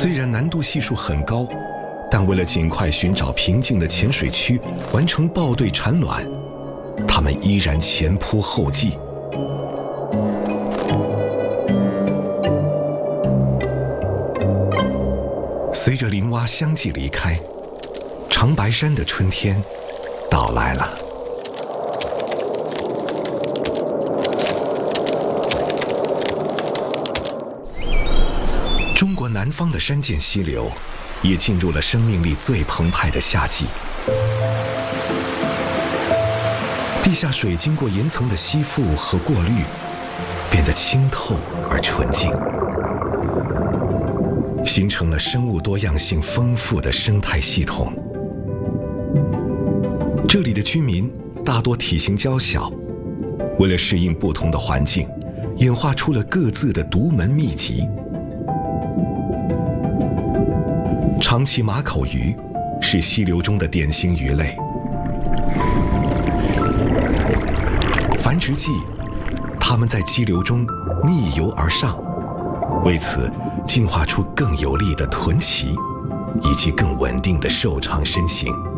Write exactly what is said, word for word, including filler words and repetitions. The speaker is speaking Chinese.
虽然难度系数很高，但为了尽快寻找平静的浅水区，完成抱对产卵，它们依然前仆后继。随着林蛙相继离开，长白山的春天到来了。中国南方的山涧溪流也进入了生命力最澎湃的夏季。地下水经过岩层的吸附和过滤，变得清透而纯净，形成了生物多样性丰富的生态系统。这里的居民大多体型娇小，为了适应不同的环境，演化出了各自的独门秘籍。长鳍马口鱼是溪流中的典型鱼类，繁殖季，它们在激流中逆游而上，为此进化出更有力的臀鳍，以及更稳定的瘦长身形。